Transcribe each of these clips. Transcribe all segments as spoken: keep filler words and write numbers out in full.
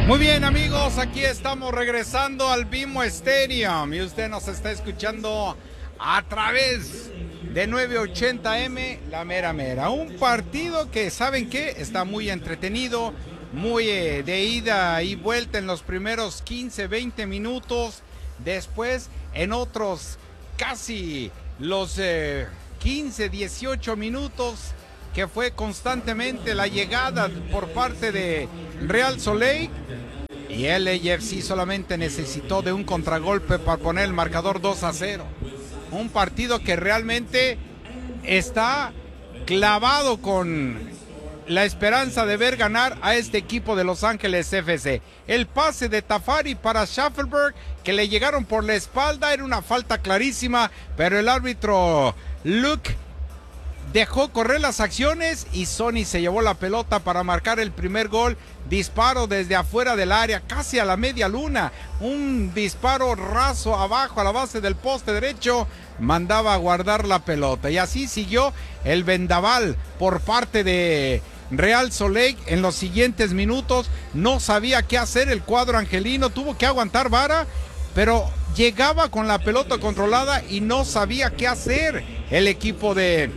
Muy bien, amigos, aquí estamos regresando al BMO Stadium y usted nos está escuchando a través de nueve ochenta eme, La Mera Mera. Un partido que, ¿saben qué? Está muy entretenido, muy eh, de ida y vuelta en los primeros quince, veinte minutos. Después, en otros casi los eh, quince, dieciocho minutos, que fue constantemente la llegada por parte de Real Salt Lake, y el L A F C solamente necesitó de un contragolpe para poner el marcador dos a cero. Un partido que realmente está clavado con la esperanza de ver ganar a este equipo de Los Ángeles F C. El pase de Tafari para Schaffelberg, que le llegaron por la espalda, era una falta clarísima, pero el árbitro Luke dejó correr las acciones y Sonny se llevó la pelota para marcar el primer gol. Disparo desde afuera del área, casi a la media luna. Un disparo raso abajo a la base del poste derecho. Mandaba a guardar la pelota. Y así siguió el vendaval por parte de Real Salt Lake en los siguientes minutos. No sabía qué hacer el cuadro angelino. Tuvo que aguantar vara, pero llegaba con la pelota controlada y no sabía qué hacer el equipo de...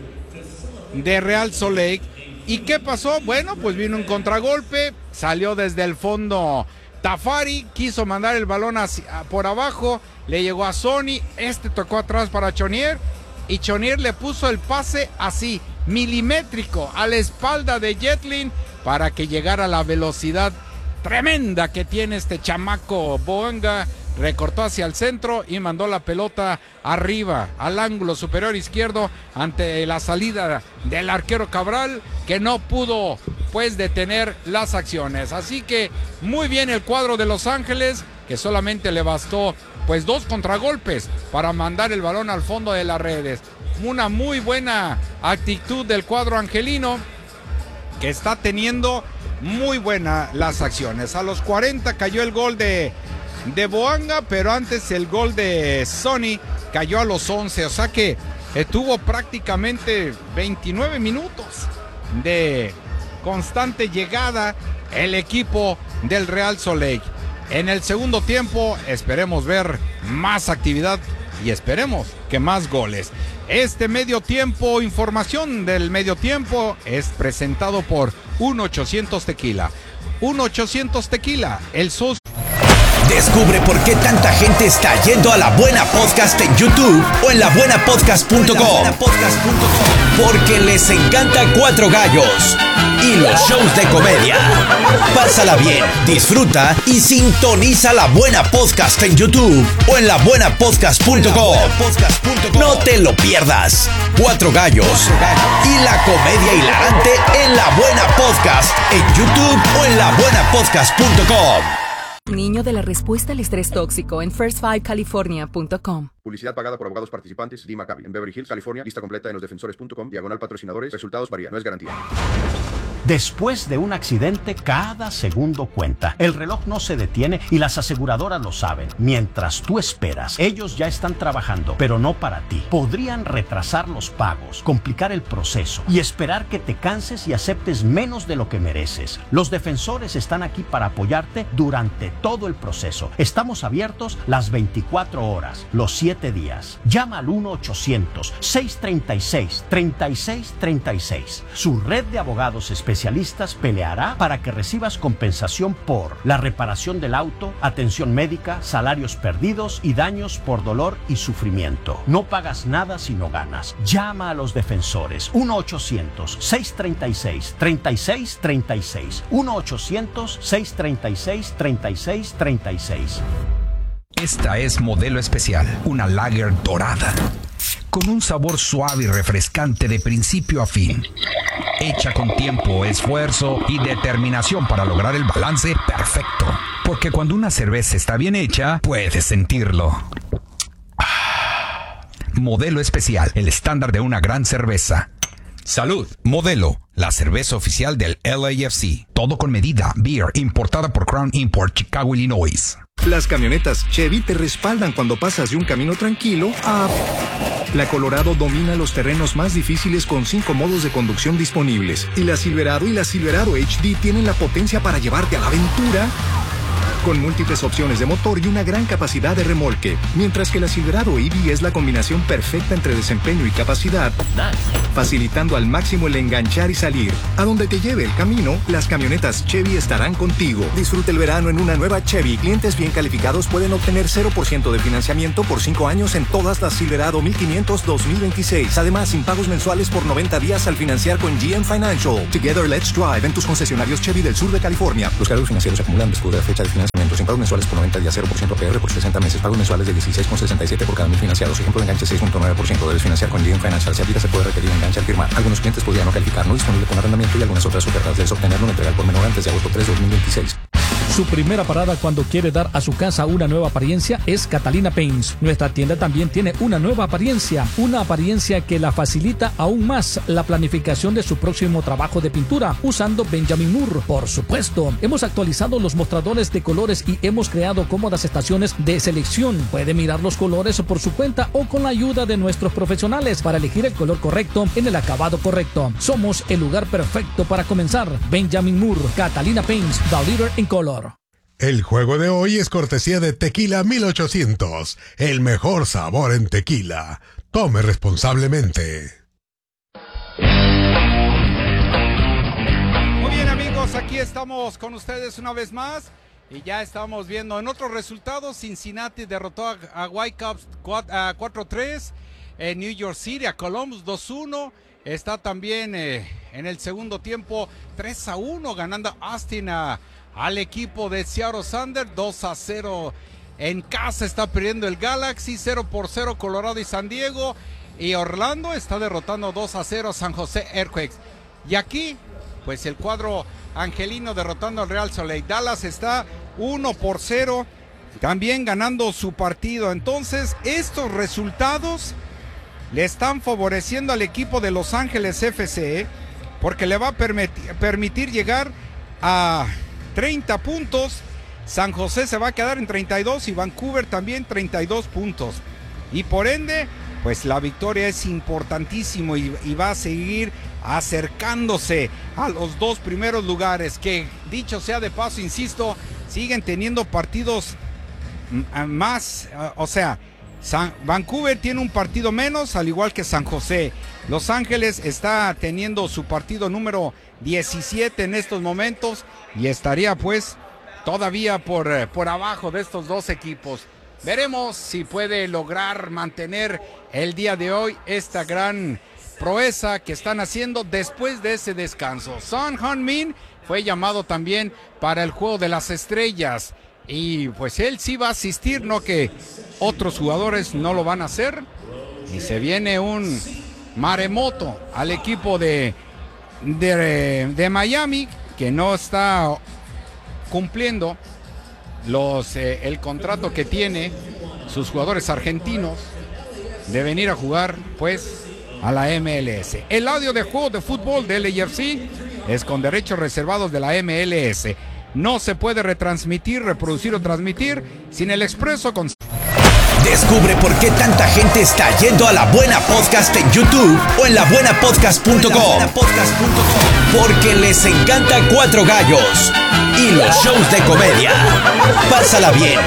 de Real Salt Lake. ¿Y qué pasó? Bueno, pues vino un contragolpe, salió desde el fondo Tafari, quiso mandar el balón hacia, por abajo, le llegó a Sonny, este tocó atrás para Chonier, y Chonier le puso el pase así, milimétrico, a la espalda de Jetlin, para que llegara a la velocidad tremenda que tiene este chamaco Boanga. Recortó hacia el centro y mandó la pelota arriba, al ángulo superior izquierdo, ante la salida del arquero Cabral, que no pudo pues detener las acciones. Así que muy bien el cuadro de Los Ángeles, que solamente le bastó pues dos contragolpes para mandar el balón al fondo de las redes. Una muy buena actitud del cuadro angelino, que está teniendo muy buenas las acciones. A los cuarenta cayó el gol de de Boanga, pero antes el gol de Sonny cayó a los once, o sea que estuvo prácticamente veintinueve minutos de constante llegada el equipo del Real Salt Lake. En el segundo tiempo esperemos ver más actividad y esperemos que más goles. Este medio tiempo, información del medio tiempo, es presentado por uno ochocientos Tequila. uno ochocientos Tequila, el socio. Descubre por qué tanta gente está yendo a La Buena Podcast en YouTube o en la buena podcast punto com. Porque les encanta Cuatro Gallos y los shows de comedia. Pásala bien, disfruta y sintoniza La Buena Podcast en YouTube o en la buena podcast punto com. No te lo pierdas. Cuatro Gallos y la comedia hilarante en La Buena Podcast en YouTube o en la buena podcast punto com. Niño de la respuesta al estrés tóxico en first five california punto com. Publicidad pagada por abogados participantes. Lee Maccabi. En Beverly Hills, California. Lista completa en los defensores punto com. Diagonal patrocinadores. Resultados varían. No es garantía. Después de un accidente, cada segundo cuenta. El reloj no se detiene y las aseguradoras lo saben. Mientras tú esperas, ellos ya están trabajando, pero no para ti. Podrían retrasar los pagos, complicar el proceso y esperar que te canses y aceptes menos de lo que mereces. Los defensores están aquí para apoyarte durante todo el proceso. Estamos abiertos las veinticuatro horas, los siete días. Llama al uno ochocientos, seiscientos treinta y seis, treinta y seis treinta y seis. Su red de abogados especialistas especialistas peleará para que recibas compensación por la reparación del auto, atención médica, salarios perdidos y daños por dolor y sufrimiento. No pagas nada si no ganas. Llama a los defensores. uno ochocientos, seiscientos treinta y seis, treinta y seis treinta y seis. uno ochocientos, seiscientos treinta y seis, treinta y seis treinta y seis. Esta es Modelo Especial, una lager dorada, con un sabor suave y refrescante de principio a fin. Hecha con tiempo, esfuerzo y determinación para lograr el balance perfecto. Porque cuando una cerveza está bien hecha, puedes sentirlo. Modelo Especial, el estándar de una gran cerveza. Salud. Modelo, la cerveza oficial del L A F C. Todo con medida. Beer, importada por Crown Import, Chicago, Illinois. Las camionetas Chevy te respaldan cuando pasas de un camino tranquilo a... La Colorado domina los terrenos más difíciles con cinco modos de conducción disponibles. Y la Silverado y la Silverado H D tienen la potencia para llevarte a la aventura con múltiples opciones de motor y una gran capacidad de remolque, mientras que la Silverado E V es la combinación perfecta entre desempeño y capacidad, facilitando al máximo el enganchar y salir. A donde te lleve el camino, las camionetas Chevy estarán contigo. Disfruta el verano en una nueva Chevy. Clientes bien calificados pueden obtener cero por ciento de financiamiento por cinco años en todas las Silverado mil quinientos dos mil veintiséis. Además, sin pagos mensuales por noventa días al financiar con G M Financial. Together, let's drive en tus concesionarios Chevy del sur de California. Los cargos financieros se acumulan después de la fecha de financiamiento. Sin pagos mensuales por noventa días, cero por ciento A P R por sesenta meses. Pagos mensuales de dieciséis con sesenta y siete por cada mil financiados. Ejemplo de enganche seis punto nueve por ciento. Debes financiar con G M Financial. Si aplica, se puede requerir enganche al firmar. Algunos clientes podrían no calificar. No disponible con arrendamiento y algunas otras ofertas. Debes obtenerlo en entregar por menor antes de agosto tres de dos mil veintiséis. Su primera parada cuando quiere dar a su casa una nueva apariencia es Catalina Paints. Nuestra tienda también tiene una nueva apariencia, una apariencia que la facilita aún más la planificación de su próximo trabajo de pintura usando Benjamin Moore. Por supuesto, hemos actualizado los mostradores de colores y hemos creado cómodas estaciones de selección. Puede mirar los colores por su cuenta o con la ayuda de nuestros profesionales para elegir el color correcto en el acabado correcto. Somos el lugar perfecto para comenzar. Benjamin Moore, Catalina Paints, the leader in color. El juego de hoy es cortesía de Tequila mil ochocientos, el mejor sabor en tequila. Tome responsablemente. Muy bien, amigos, aquí estamos con ustedes una vez más y ya estamos viendo en otros resultados. Cincinnati derrotó a, a Whitecaps cuatro tres, en New York City a Columbus dos uno. Está también eh, en el segundo tiempo tres a uno ganando Austin a al equipo de Seattle Sounders. Dos a cero en casa está perdiendo el Galaxy. Cero por cero Colorado y San Diego, y Orlando está derrotando dos a cero San José Earthquakes. Y aquí pues el cuadro angelino derrotando al Real Salt Lake. Dallas está uno por cero también ganando su partido. Entonces estos resultados le están favoreciendo al equipo de Los Ángeles F C, porque le va a permitir, permitir llegar a treinta puntos. San José se va a quedar en treinta y dos y Vancouver también treinta y dos puntos. Y por ende, pues la victoria es importantísimo y, y va a seguir acercándose a los dos primeros lugares, que dicho sea de paso, insisto, siguen teniendo partidos más, o sea, San, Vancouver tiene un partido menos, al igual que San José. Los Ángeles está teniendo su partido número diecisiete en estos momentos y estaría pues todavía por, por abajo de estos dos equipos. Veremos si puede lograr mantener el día de hoy esta gran proeza que están haciendo después de ese descanso. Son Heung-min fue llamado también para el Juego de las Estrellas y pues él sí va a asistir, no que otros jugadores no lo van a hacer. Y se viene un maremoto al equipo de, de, de Miami, que no está cumpliendo los eh, el contrato que tiene sus jugadores argentinos de venir a jugar pues a la M L S. El audio de juego de fútbol de L A F C es con derechos reservados de la M L S. No se puede retransmitir, reproducir o transmitir sin el expreso con... Descubre por qué tanta gente está yendo a La Buena Podcast en YouTube o en la buena podcast punto com. Porque les encanta Cuatro Gallos y los shows de comedia. Pásala bien,